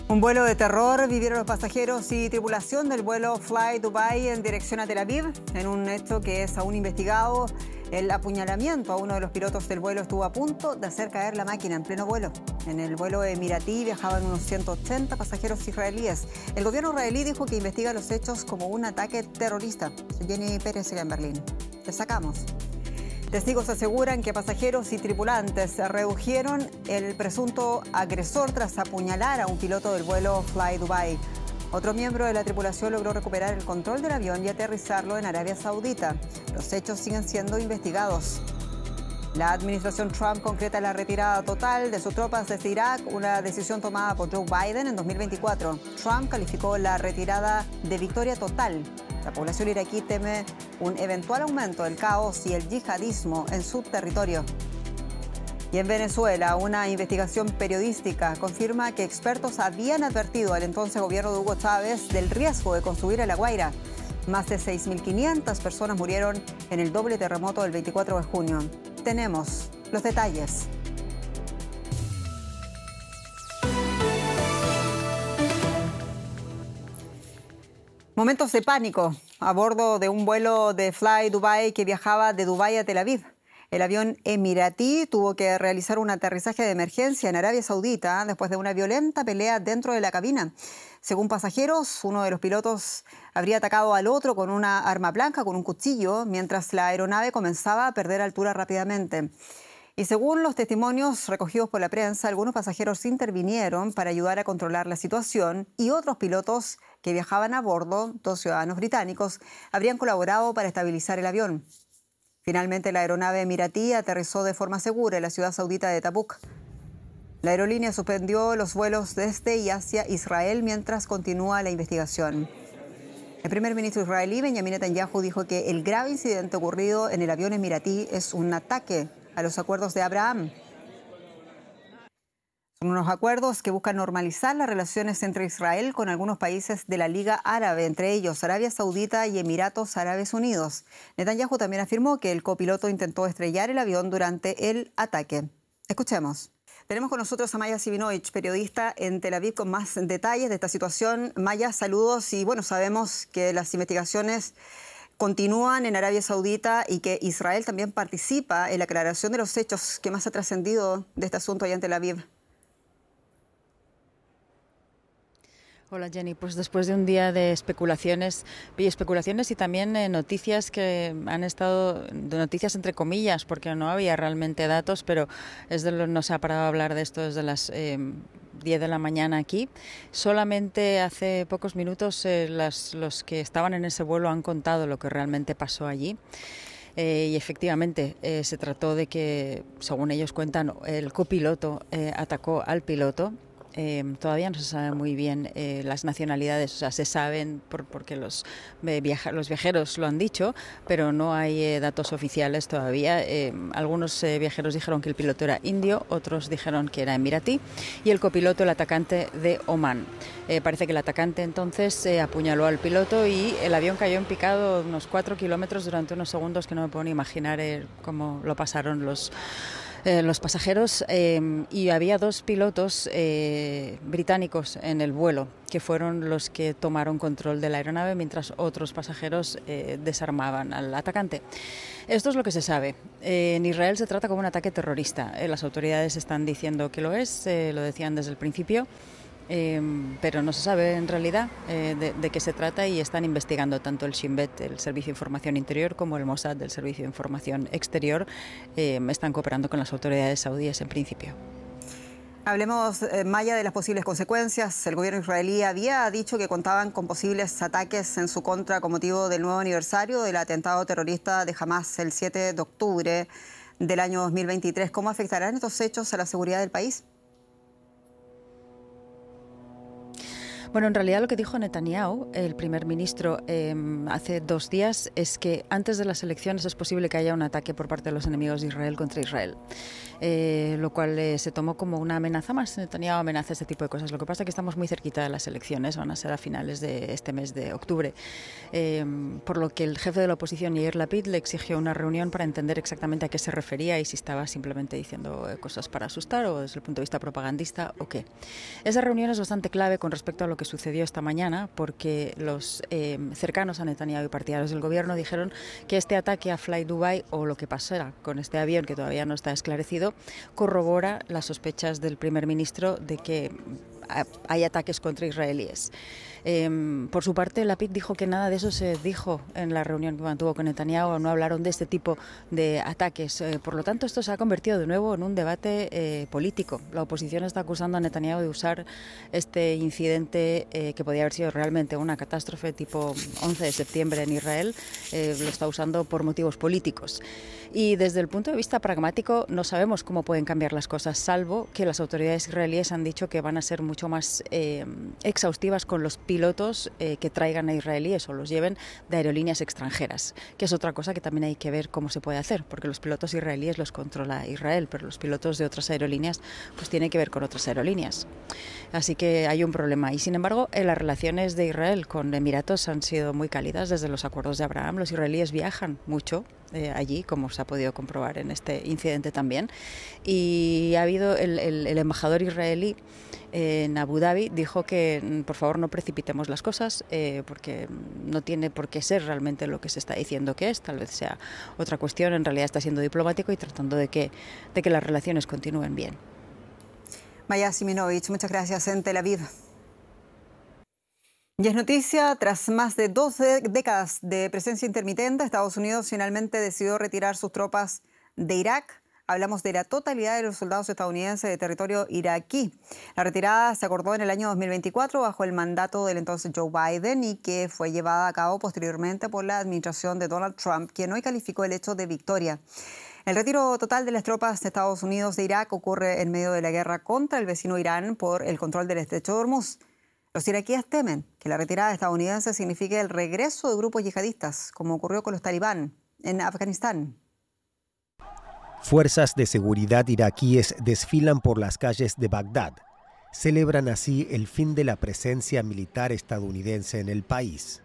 Un vuelo de terror vivieron los pasajeros y tripulación del vuelo Fly Dubai en dirección a Tel Aviv, en un hecho que es aún investigado. El apuñalamiento a uno de los pilotos del vuelo estuvo a punto de hacer caer la máquina en pleno vuelo. En el vuelo emiratí viajaban unos 180 pasajeros israelíes. El gobierno israelí dijo que investiga los hechos como un ataque terrorista. Jenny Pérez en Berlín. Destacamos. Testigos aseguran que pasajeros y tripulantes redujeron el presunto agresor tras apuñalar a un piloto del vuelo Fly Dubai. Otro miembro de la tripulación logró recuperar el control del avión y aterrizarlo en Arabia Saudita. Los hechos siguen siendo investigados. La administración Trump concreta la retirada total de sus tropas desde Irak, una decisión tomada por Joe Biden en 2024. Trump calificó la retirada de victoria total. La población iraquí teme un eventual aumento del caos y el yihadismo en su territorio. Y en Venezuela, una investigación periodística confirma que expertos habían advertido al entonces gobierno de Hugo Chávez del riesgo de construir en La Guaira. Más de 6.500 personas murieron en el doble terremoto del 24 de junio. Tenemos los detalles. Momentos de pánico a bordo de un vuelo de Fly Dubai que viajaba de Dubái a Tel Aviv. El avión emiratí tuvo que realizar un aterrizaje de emergencia en Arabia Saudita después de una violenta pelea dentro de la cabina. Según pasajeros, uno de los pilotos habría atacado al otro con una arma blanca, con un cuchillo, mientras la aeronave comenzaba a perder altura rápidamente. Y según los testimonios recogidos por la prensa, algunos pasajeros intervinieron para ayudar a controlar la situación y otros pilotos que viajaban a bordo, 2 ciudadanos británicos, habrían colaborado para estabilizar el avión. Finalmente, la aeronave emiratí aterrizó de forma segura en la ciudad saudita de Tabuk. La aerolínea suspendió los vuelos desde y hacia Israel mientras continúa la investigación. El primer ministro israelí, Benjamin Netanyahu, dijo que el grave incidente ocurrido en el avión emiratí es un ataque a los acuerdos de Abraham. Son unos acuerdos que buscan normalizar las relaciones entre Israel con algunos países de la Liga Árabe, entre ellos Arabia Saudita y Emiratos Árabes Unidos. Netanyahu también afirmó que el copiloto intentó estrellar el avión durante el ataque. Escuchemos. Tenemos con nosotros a Maya Sivinovich, periodista en Tel Aviv, con más detalles de esta situación. Maya, saludos. Y bueno, sabemos que las investigaciones continúan en Arabia Saudita y que Israel también participa en la aclaración de los hechos. ¿Qué más ha trascendido de este asunto allá en Tel Aviv? Hola Jenny, pues después de un día de especulaciones y también noticias que han estado, de noticias entre comillas, porque no había realmente datos, pero no se ha parado a hablar de esto desde las 10 de la mañana aquí. Solamente hace pocos minutos los que estaban en ese vuelo han contado lo que realmente pasó allí. Y efectivamente se trató de que, según ellos cuentan, el copiloto atacó al piloto. Todavía no se sabe muy bien las nacionalidades, o sea, se saben porque los viajeros lo han dicho, pero no hay datos oficiales todavía. Algunos viajeros dijeron que el piloto era indio, otros dijeron que era emiratí y el copiloto el atacante de Omán. Parece que el atacante entonces apuñaló al piloto y el avión cayó en picado unos 4 kilómetros durante unos segundos que no me puedo ni imaginar cómo lo pasaron los pasajeros, y había 2 pilotos británicos en el vuelo que fueron los que tomaron control de la aeronave mientras otros pasajeros desarmaban al atacante. Esto es lo que se sabe. En Israel se trata como un ataque terrorista. Las autoridades están diciendo que lo es, lo decían desde el principio. Pero no se sabe en realidad de qué se trata y están investigando tanto el Shin Bet, el Servicio de Información Interior, como el Mossad, del Servicio de Información Exterior. Están cooperando con las autoridades saudíes en principio. Hablemos, Maya, de las posibles consecuencias. El gobierno israelí había dicho que contaban con posibles ataques en su contra con motivo del nuevo aniversario del atentado terrorista de Hamas el 7 de octubre del año 2023. ¿Cómo afectarán estos hechos a la seguridad del país? Bueno, en realidad lo que dijo Netanyahu, el primer ministro, hace 2 días, es que antes de las elecciones es posible que haya un ataque por parte de los enemigos de Israel contra Israel. Lo cual se tomó como una amenaza más. Netanyahu amenaza este tipo de cosas. Lo que pasa es que estamos muy cerquita de las elecciones, van a ser a finales de este mes de octubre. Por lo que el jefe de la oposición, Yair Lapid, le exigió una reunión para entender exactamente a qué se refería y si estaba simplemente diciendo cosas para asustar o desde el punto de vista propagandista o qué. Esa reunión es bastante clave con respecto a lo que sucedió esta mañana, porque los cercanos a Netanyahu y partidarios del gobierno dijeron que este ataque a Fly Dubai, o lo que pasara con este avión que todavía no está esclarecido, corrobora las sospechas del primer ministro de que hay ataques contra israelíes. Por su parte, Lapid dijo que nada de eso se dijo en la reunión que mantuvo con Netanyahu, no hablaron de este tipo de ataques. Por lo tanto, esto se ha convertido de nuevo en un debate político. La oposición está acusando a Netanyahu de usar este incidente que podía haber sido realmente una catástrofe tipo 11 de septiembre en Israel, lo está usando por motivos políticos. Y desde el punto de vista pragmático no sabemos cómo pueden cambiar las cosas, salvo que las autoridades israelíes han dicho que van a ser mucho más exhaustivas con los pilotos que traigan a israelíes o los lleven de aerolíneas extranjeras, que es otra cosa que también hay que ver cómo se puede hacer, porque los pilotos israelíes los controla Israel, pero los pilotos de otras aerolíneas pues tienen que ver con otras aerolíneas. Así que hay un problema. Y sin embargo, las relaciones de Israel con Emiratos han sido muy cálidas desde los acuerdos de Abraham. Los israelíes viajan mucho allí, como se ha podido comprobar en este incidente también. Y ha habido el embajador israelí en Abu Dhabi dijo que por favor no precipitemos las cosas porque no tiene por qué ser realmente lo que se está diciendo que es, tal vez sea otra cuestión, en realidad está siendo diplomático y tratando de que las relaciones continúen bien. Maya Siminovich, muchas gracias en Tel Aviv. Y es noticia, tras más de 2 décadas de presencia intermitente, Estados Unidos finalmente decidió retirar sus tropas de Irak. Hablamos de la totalidad de los soldados estadounidenses de territorio iraquí. La retirada se acordó en el año 2024 bajo el mandato del entonces Joe Biden y que fue llevada a cabo posteriormente por la administración de Donald Trump, quien hoy calificó el hecho de victoria. El retiro total de las tropas de Estados Unidos de Irak ocurre en medio de la guerra contra el vecino Irán por el control del estrecho de Hormuz. Los iraquíes temen que la retirada estadounidense signifique el regreso de grupos yihadistas, como ocurrió con los talibán en Afganistán. Fuerzas de seguridad iraquíes desfilan por las calles de Bagdad. Celebran así el fin de la presencia militar estadounidense en el país.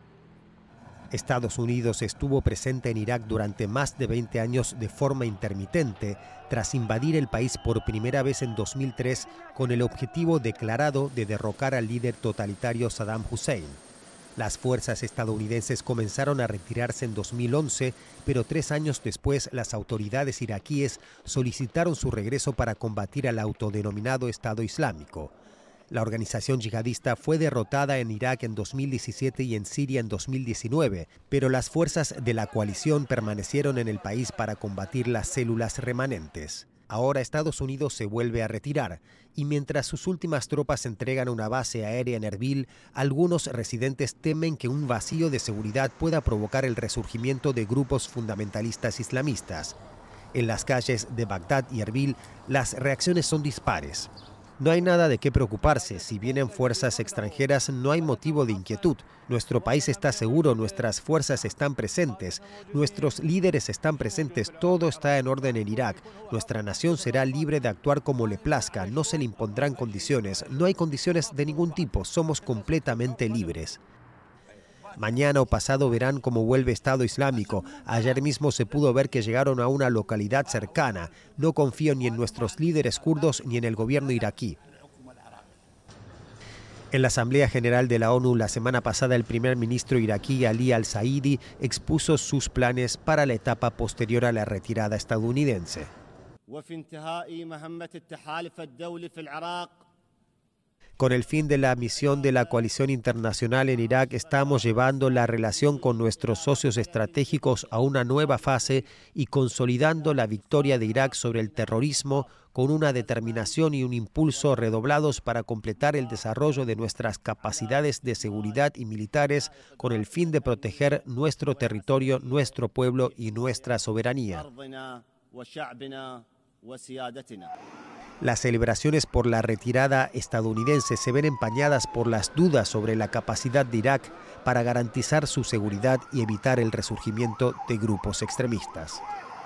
Estados Unidos estuvo presente en Irak durante más de 20 años de forma intermitente, tras invadir el país por primera vez en 2003 con el objetivo declarado de derrocar al líder totalitario Saddam Hussein. Las fuerzas estadounidenses comenzaron a retirarse en 2011, pero 3 años después las autoridades iraquíes solicitaron su regreso para combatir al autodenominado Estado Islámico. La organización yihadista fue derrotada en Irak en 2017 y en Siria en 2019, pero las fuerzas de la coalición permanecieron en el país para combatir las células remanentes. Ahora Estados Unidos se vuelve a retirar y mientras sus últimas tropas entregan una base aérea en Erbil, algunos residentes temen que un vacío de seguridad pueda provocar el resurgimiento de grupos fundamentalistas islamistas. En las calles de Bagdad y Erbil, las reacciones son dispares. No hay nada de qué preocuparse. Si vienen fuerzas extranjeras, no hay motivo de inquietud. Nuestro país está seguro, nuestras fuerzas están presentes, nuestros líderes están presentes, todo está en orden en Irak. Nuestra nación será libre de actuar como le plazca, no se le impondrán condiciones, no hay condiciones de ningún tipo, somos completamente libres. Mañana o pasado verán cómo vuelve Estado Islámico. Ayer mismo se pudo ver que llegaron a una localidad cercana. No confío ni en nuestros líderes kurdos ni en el gobierno iraquí. En la Asamblea General de la ONU la semana pasada, el primer ministro iraquí Ali al-Saidi expuso sus planes para la etapa posterior a la retirada estadounidense. Con el fin de la misión de la coalición internacional en Irak, estamos llevando la relación con nuestros socios estratégicos a una nueva fase y consolidando la victoria de Irak sobre el terrorismo con una determinación y un impulso redoblados para completar el desarrollo de nuestras capacidades de seguridad y militares con el fin de proteger nuestro territorio, nuestro pueblo y nuestra soberanía. Las celebraciones por la retirada estadounidense se ven empañadas por las dudas sobre la capacidad de Irak para garantizar su seguridad y evitar el resurgimiento de grupos extremistas.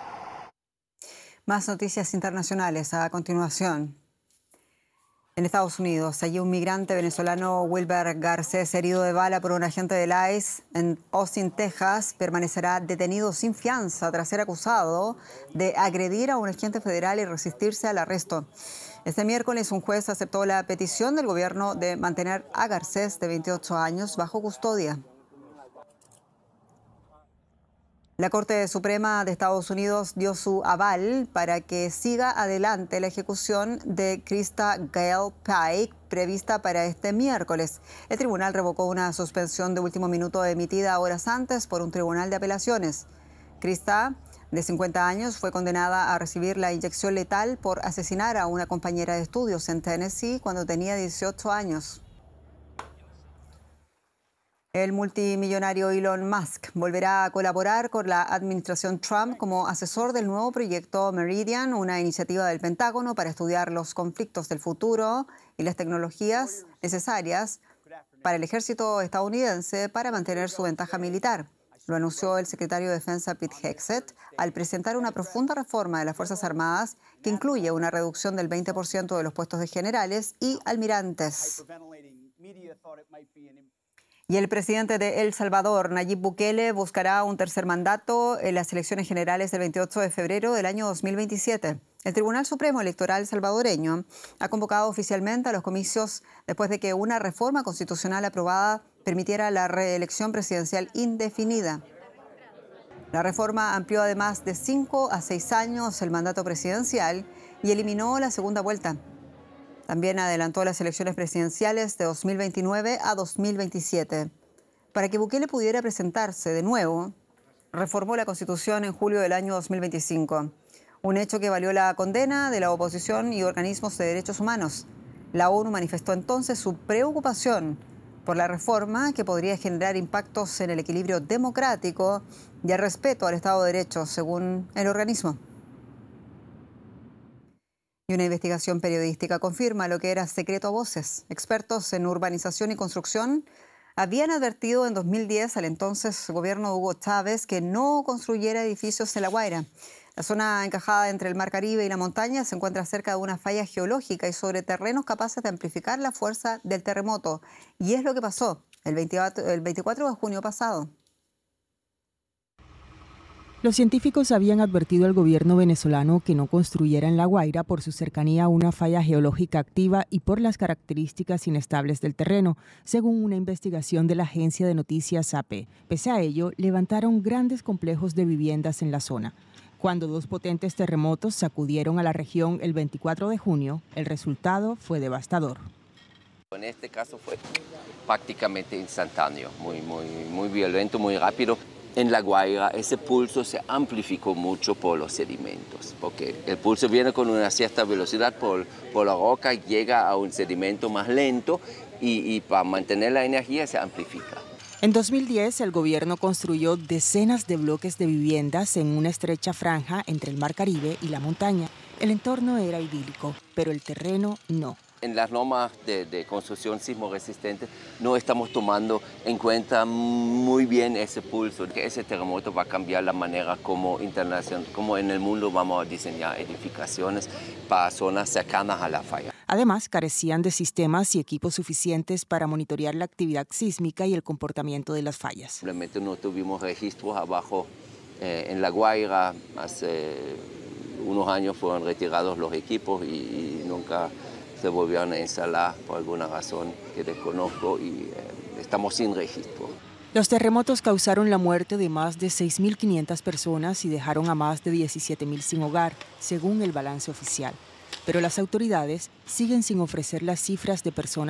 Más noticias internacionales a continuación. En Estados Unidos, allí un migrante venezolano, Wilber Garcés, herido de bala por un agente del ICE en Austin, Texas, permanecerá detenido sin fianza tras ser acusado de agredir a un agente federal y resistirse al arresto. Este miércoles, un juez aceptó la petición del gobierno de mantener a Garcés, de 28 años, bajo custodia. La Corte Suprema de Estados Unidos dio su aval para que siga adelante la ejecución de Krista Gale Pike, prevista para este miércoles. El tribunal revocó una suspensión de último minuto emitida horas antes por un tribunal de apelaciones. Krista, de 50 años, fue condenada a recibir la inyección letal por asesinar a una compañera de estudios en Tennessee cuando tenía 18 años. El multimillonario Elon Musk volverá a colaborar con la administración Trump como asesor del nuevo proyecto Meridian, una iniciativa del Pentágono para estudiar los conflictos del futuro y las tecnologías necesarias para el ejército estadounidense para mantener su ventaja militar. Lo anunció el secretario de Defensa Pete Hegseth al presentar una profunda reforma de las Fuerzas Armadas que incluye una reducción del 20% de los puestos de generales y almirantes. Y el presidente de El Salvador, Nayib Bukele, buscará un tercer mandato en las elecciones generales del 28 de febrero del año 2027. El Tribunal Supremo Electoral salvadoreño ha convocado oficialmente a los comicios después de que una reforma constitucional aprobada permitiera la reelección presidencial indefinida. La reforma amplió además de 5 a 6 años el mandato presidencial y eliminó la segunda vuelta. También adelantó las elecciones presidenciales de 2029 a 2027. Para que Bukele pudiera presentarse de nuevo, reformó la Constitución en julio del año 2025, un hecho que valió la condena de la oposición y organismos de derechos humanos. La ONU manifestó entonces su preocupación por la reforma que podría generar impactos en el equilibrio democrático y el respeto al Estado de Derecho, según el organismo. Y una investigación periodística confirma lo que era secreto a voces. Expertos en urbanización y construcción habían advertido en 2010 al entonces gobierno de Hugo Chávez que no construyera edificios en La Guaira. La zona encajada entre el Mar Caribe y la montaña se encuentra cerca de una falla geológica y sobre terrenos capaces de amplificar la fuerza del terremoto. Y es lo que pasó el 24 de junio pasado. Los científicos habían advertido al gobierno venezolano que no construyera en La Guaira por su cercanía a una falla geológica activa y por las características inestables del terreno, según una investigación de la agencia de noticias AP. Pese a ello, levantaron grandes complejos de viviendas en la zona. Cuando 2 potentes terremotos sacudieron a la región el 24 de junio, el resultado fue devastador. En este caso fue prácticamente instantáneo, muy violento, muy rápido. En La Guaira ese pulso se amplificó mucho por los sedimentos, porque el pulso viene con una cierta velocidad por la roca, llega a un sedimento más lento y para mantener la energía se amplifica. En 2010, el gobierno construyó decenas de bloques de viviendas en una estrecha franja entre el Mar Caribe y la montaña. El entorno era idílico, pero el terreno no. En las normas de construcción sismo resistente no estamos tomando en cuenta muy bien ese pulso, que ese terremoto va a cambiar la manera como en el mundo vamos a diseñar edificaciones para zonas cercanas a la falla. Además, carecían de sistemas y equipos suficientes para monitorear la actividad sísmica y el comportamiento de las fallas. Simplemente no tuvimos registros abajo en La Guaira. Hace unos años fueron retirados los equipos y nunca se volvieron a instalar por alguna razón que desconozco y estamos sin registro. Los terremotos causaron la muerte de más de 6.500 personas y dejaron a más de 17.000 sin hogar, según el balance oficial. Pero las autoridades siguen sin ofrecer las cifras de personas